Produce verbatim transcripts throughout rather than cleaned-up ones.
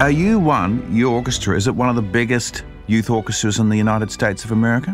Are you one, your orchestra, is it one of the biggest youth orchestras in the United States of America?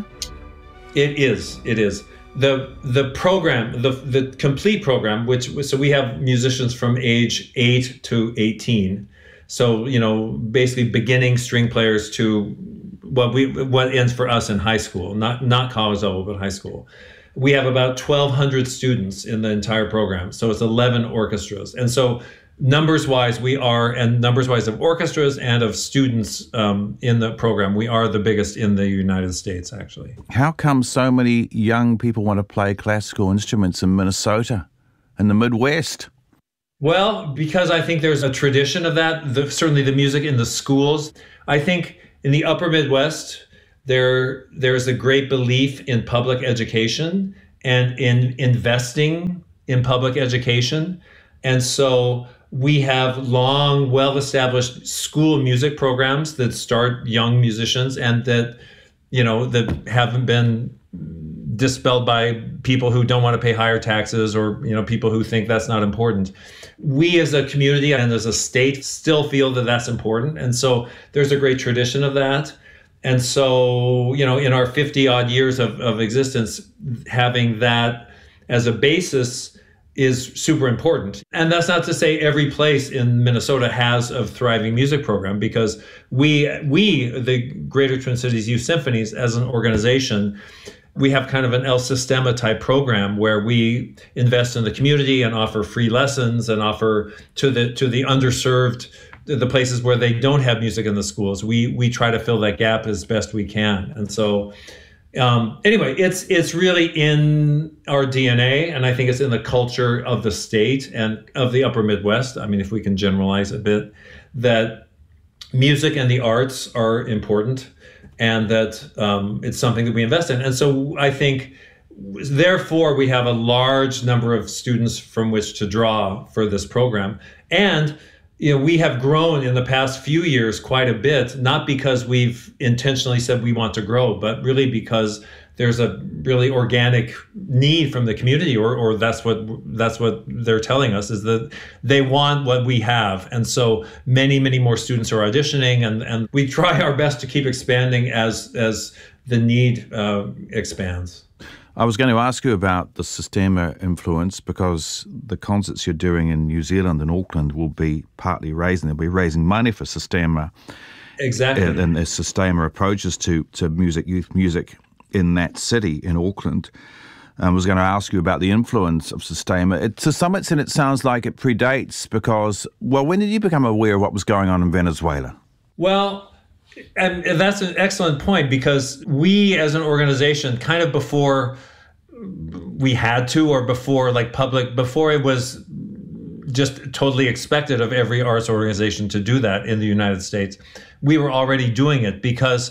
It is, it is. The the program, the the complete program, which, so we have musicians from age eight to eighteen. So, you know, basically beginning string players to what we what ends for us in high school, not not college level, but high school. We have about twelve hundred students in the entire program. So it's eleven orchestras. And so numbers-wise, we are, and numbers-wise of orchestras and of students um, in the program, we are the biggest in the United States, actually. How come so many young people want to play classical instruments in Minnesota, in the Midwest? Well, because I think there's a tradition of that, the, certainly the music in the schools. I think in the upper Midwest, there there's a great belief in public education and in investing in public education. And so we have long, well-established school music programs that start young musicians and that, you know, that haven't been dispelled by people who don't want to pay higher taxes or, you know, people who think that's not important. We as a community and as a state still feel that that's important. And so there's a great tradition of that. And so, you know, in our fifty odd years of, of existence, having that as a basis is super important. And that's not to say every place in Minnesota has a thriving music program, because we, we, the Greater Twin Cities Youth Symphonies, as an organization, we have kind of an El Sistema type program where we invest in the community and offer free lessons and offer to the to the underserved, the places where they don't have music in the schools. We we try to fill that gap as best we can. And so Um, anyway, it's it's really in our D N A, and I think it's in the culture of the state and of the upper Midwest. I mean, if we can generalize a bit, that music and the arts are important, and that um, it's something that we invest in. And so I think, therefore, we have a large number of students from which to draw for this program. And you know, we have grown in the past few years quite a bit, not because we've intentionally said we want to grow, but really because there's a really organic need from the community, or or that's what that's what they're telling us, is that they want what we have. And so many, many more students are auditioning, and, and we try our best to keep expanding as as the need uh, expands. I was going to ask you about the Sistema influence, because the concerts you're doing in New Zealand and Auckland will be partly raising, they'll be raising money for Sistema. Exactly. And, and there's Sistema approaches to, to music, youth music in that city, in Auckland. I was going to ask you about the influence of Sistema. It, to some extent, it sounds like it predates, because, well, when did you become aware of what was going on in Venezuela? Well, and that's an excellent point, because we as an organization, kind of before we had to, or before like public, before it was just totally expected of every arts organization to do that in the United States, we were already doing it, because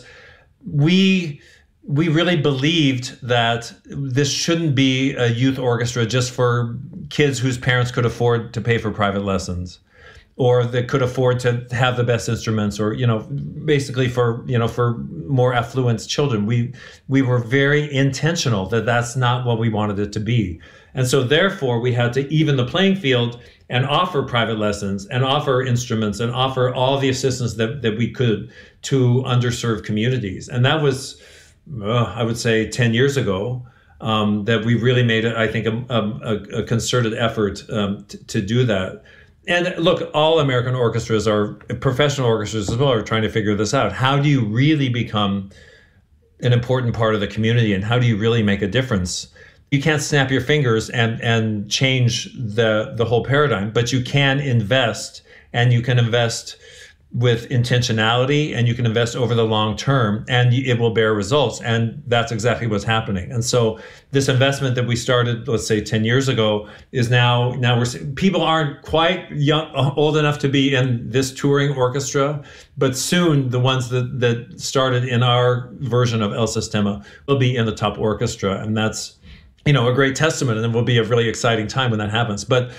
we we really believed that this shouldn't be a youth orchestra just for kids whose parents could afford to pay for private lessons, or that could afford to have the best instruments, or, you know, basically for, you know, for more affluent children. We we were very intentional that that's not what we wanted it to be. And so therefore we had to even the playing field and offer private lessons and offer instruments and offer all the assistance that, that we could to underserved communities. And that was, uh, I would say, ten years ago, um, that we really made, it, I think, a, a, a concerted effort um, to, to do that. And look, all American orchestras are, professional orchestras as well, are trying to figure this out. How do you really become an important part of the community, and how do you really make a difference? You can't snap your fingers and, and change the, the whole paradigm, but you can invest, and you can invest with intentionality, and you can invest over the long term, and it will bear results. And that's exactly what's happening. And so this investment that we started, let's say ten years ago, is now, now we're, people aren't quite young, old enough to be in this touring orchestra, but soon the ones that, that started in our version of El Sistema will be in the top orchestra. And that's, you know, a great testament, and it will be a really exciting time when that happens. But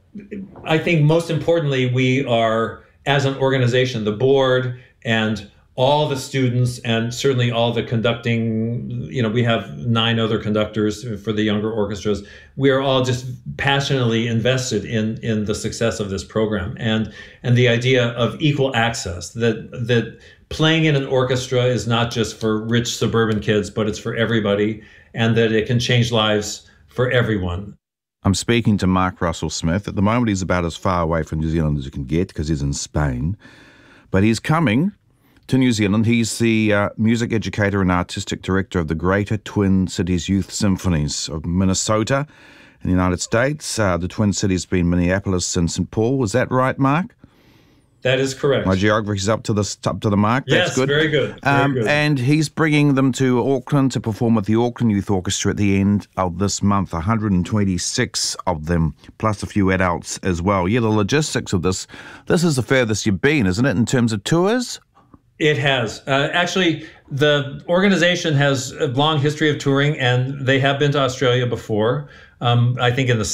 I think most importantly, we are, as an organization, the board and all the students and certainly all the conducting, you know, we have nine other conductors for the younger orchestras. We are all just passionately invested in in the success of this program, and and the idea of equal access, that that playing in an orchestra is not just for rich suburban kids, but it's for everybody, and that it can change lives for everyone. I'm speaking to Mark Russell-Smith. At the moment, he's about as far away from New Zealand as you can get because he's in Spain. But he's coming to New Zealand. He's the uh, music educator and artistic director of the Greater Twin Cities Youth Symphonies of Minnesota in the United States. Uh, the Twin Cities being Minneapolis and Saint Paul. Was that right, Mark? That is correct. My geography's up to the up to the mark. That's yes, good. very good. Very um, good. And he's bringing them to Auckland to perform with the Auckland Youth Orchestra at the end of this month. one hundred twenty-six of them, plus a few adults as well. Yeah, the logistics of this. This is the furthest you've been, isn't it, in terms of tours? It has. Uh, actually, the organization has a long history of touring, and they have been to Australia before. Um, I think in the